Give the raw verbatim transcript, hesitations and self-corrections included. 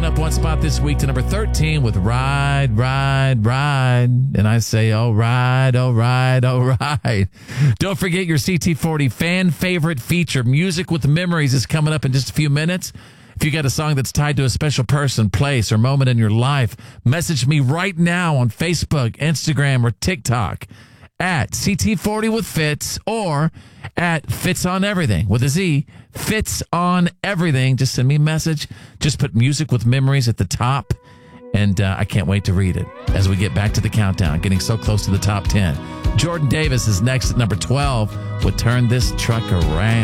up one spot this week to number thirteen with Ride, Ride, Ride. And I say, all right, all right, all right. Don't forget your C T forty fan favorite feature, Music with Memories, is coming up in just a few minutes. If you got a song that's tied to a special person, place, or moment in your life, message me right now on Facebook, Instagram, or TikTok at C T forty with Fitz or at Fitz on Everything with a Z. Fitz on Everything. Just send me a message. Just put Music with Memories at the top. And uh, I can't wait to read it as we get back to the countdown, getting so close to the top ten. Jordan Davis is next at number twelve with Turn This Truck Around.